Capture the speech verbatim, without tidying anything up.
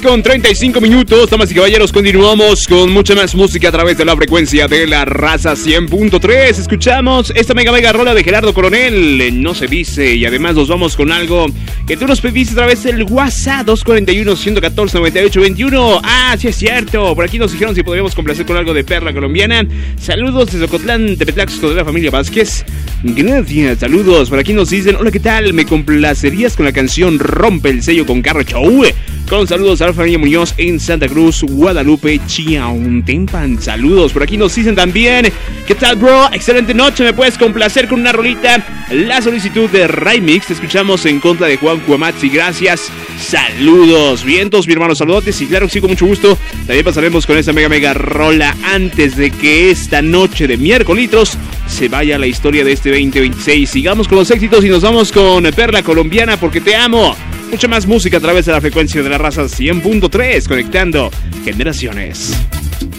Con treinta y cinco minutos, damas y caballeros, continuamos con mucha más música a través de la frecuencia de la raza cien punto tres. Escuchamos esta mega mega rola de Gerardo Coronel, No se dice, y además nos vamos con algo que tú nos pediste a través del WhatsApp dos cuatro uno, uno uno cuatro, nueve ocho dos uno. Ah, sí es cierto, por aquí nos dijeron si podríamos complacer con algo de Perla Colombiana. Saludos desde Ocotlán, Tepetlaxco, de la familia Vázquez. Gracias, saludos. Por aquí nos dicen, hola, ¿qué tal? ¿Me complacerías con la canción Rompe el Sello con Carro Show? Con saludos a la familia Muñoz en Santa Cruz, Guadalupe, Chiautempan. Saludos, por aquí nos dicen también, ¿qué tal, bro? Excelente noche, ¿me puedes complacer con una rolita? La solicitud de Remix, te escuchamos en contra de Juan Cuamatzi, gracias. Saludos, vientos, mi hermano, saludotes. Y claro que sí, con mucho gusto, también pasaremos con esta mega mega rola antes de que esta noche de miércoles se vaya la historia de este veinte veintiséis. Sigamos con los éxitos y nos vamos con Perla Colombiana, porque te amo. Mucha más música a través de la frecuencia de la raza cien punto tres, conectando generaciones.